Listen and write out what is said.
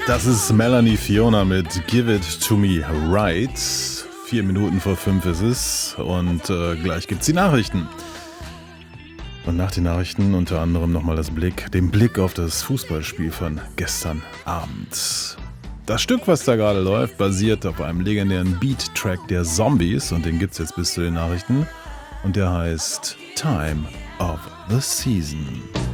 Das ist Melanie Fiona mit Give It To Me Right. 4 Minuten vor 5 ist es und gleich gibt's die Nachrichten. Und nach den Nachrichten unter anderem nochmal den Blick auf das Fußballspiel von gestern Abend. Das Stück, was da gerade läuft, basiert auf einem legendären Beat-Track der Zombies und den gibt's jetzt bis zu den Nachrichten und der heißt Time of the Season.